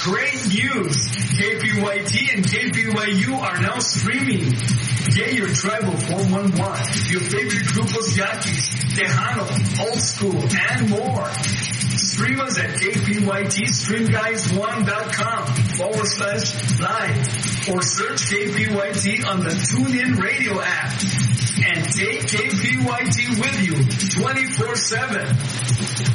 Great news! KPYT and KPYU are now streaming. Get your tribal 411, your favorite grupos yaquis, Tejano, Old School, and more. Stream us at KPYTStreamguys1.com/live or search KPYT on the TuneIn Radio app. And take KPYT with you 24/7.